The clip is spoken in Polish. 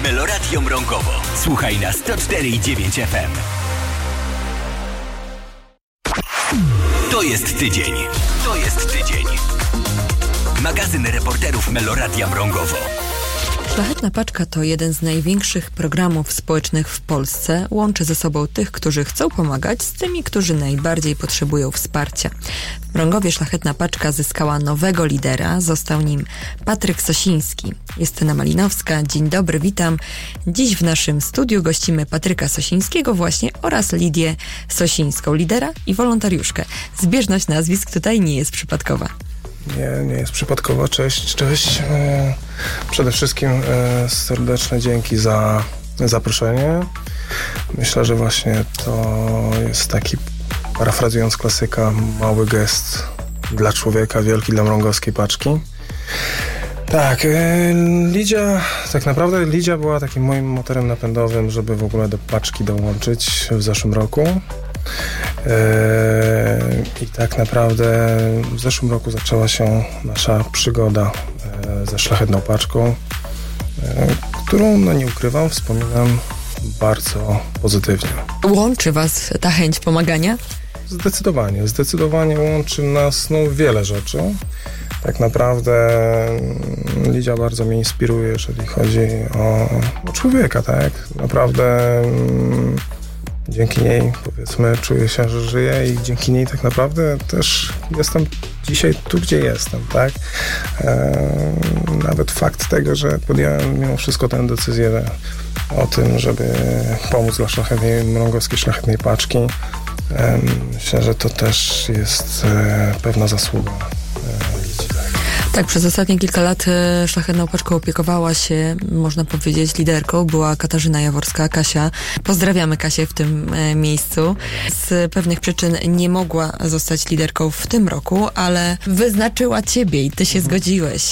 Meloradio Mrągowo. Słuchaj na 104,9 FM. To jest tydzień. To jest tydzień. Magazyn reporterów Meloradia Mrągowo. Szlachetna Paczka to jeden z największych programów społecznych w Polsce. Łączy ze sobą tych, którzy chcą pomagać, z tymi, którzy najbardziej potrzebują wsparcia. W Mrągowie Szlachetna Paczka zyskała nowego lidera. Został nim Patryk Sosiński. Justyna Malinowska. Dzień dobry, witam. Dziś w naszym studiu gościmy Patryka Sosińskiego właśnie oraz Lidię Sosińską, lidera i wolontariuszkę. Zbieżność nazwisk tutaj nie jest przypadkowa. Nie jest przypadkowo. Cześć. Przede wszystkim serdeczne dzięki za zaproszenie. Myślę, że właśnie to jest taki, parafrazując klasyka, mały gest dla człowieka, wielki dla mrągowskiej paczki. Tak, Lidia była takim moim motorem napędowym, żeby w ogóle do paczki dołączyć w zeszłym roku. I tak naprawdę w zeszłym roku zaczęła się nasza przygoda ze Szlachetną Paczką, którą, nie ukrywam, wspominam bardzo pozytywnie. Łączy was ta chęć pomagania? Zdecydowanie łączy nas wiele rzeczy. Tak naprawdę Lidia bardzo mnie inspiruje, jeżeli chodzi o człowieka, tak? Naprawdę dzięki niej, powiedzmy, czuję się, że żyję i dzięki niej tak naprawdę też jestem dzisiaj tu, gdzie jestem, tak? Nawet fakt tego, że podjąłem mimo wszystko tę decyzję o tym, żeby pomóc dla mrągowskiej Szlachetnej Paczki. Myślę, że to też jest pewna zasługa. Tak, przez ostatnie kilka lat Szlachetną Paczką opiekowała się, można powiedzieć, liderką. Była Katarzyna Jaworska, Kasia. Pozdrawiamy Kasię w tym miejscu. Z pewnych przyczyn nie mogła zostać liderką w tym roku, ale wyznaczyła ciebie i ty się zgodziłeś.